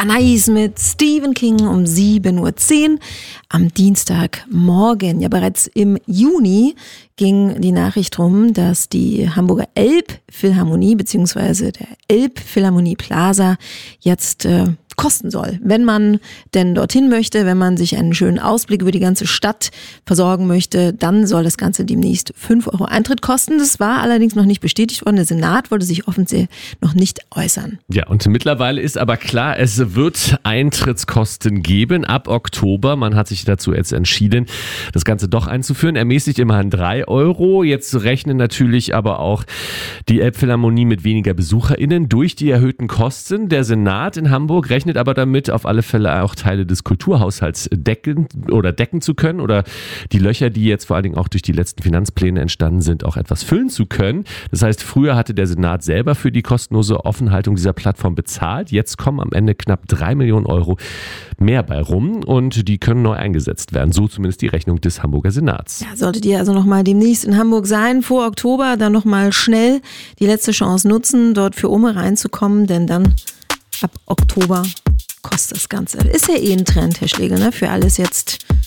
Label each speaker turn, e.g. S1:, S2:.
S1: Anais mit Stephen King um 7:10 Uhr am Dienstagmorgen. Ja, bereits im Juni ging die Nachricht rum, dass die Hamburger Elbphilharmonie bzw. der Elbphilharmonie Plaza jetzt kosten soll. Wenn man denn dorthin möchte, wenn man sich einen schönen Ausblick über die ganze Stadt versorgen möchte, dann soll das Ganze demnächst 5 € Eintritt kosten. Das war allerdings noch nicht bestätigt worden. Der Senat wollte sich offensichtlich noch nicht äußern.
S2: Ja, und mittlerweile ist aber klar, es wird Eintrittskosten geben ab Oktober. Man hat sich dazu jetzt entschieden, das Ganze doch einzuführen. Ermäßigt immerhin 3 €. Jetzt rechnen natürlich aber auch die Elbphilharmonie mit weniger BesucherInnen durch die erhöhten Kosten. Der Senat in Hamburg rechnet aber damit, auf alle Fälle auch Teile des Kulturhaushalts decken zu können oder die Löcher, die jetzt vor allen Dingen auch durch die letzten Finanzpläne entstanden sind, auch etwas füllen zu können. Das heißt, früher hatte der Senat selber für die kostenlose Offenhaltung dieser Plattform bezahlt. Jetzt kommen am Ende knapp 3 Millionen € mehr bei rum und die können neu eingesetzt werden. So zumindest die Rechnung des Hamburger Senats.
S1: Ja, solltet ihr also nochmal demnächst in Hamburg sein, vor Oktober, dann nochmal schnell die letzte Chance nutzen, dort für Ome reinzukommen, denn dann ab Oktober kostet das Ganze. Ist ja eh ein Trend, Herr Schlegel, ne? Für alles jetzt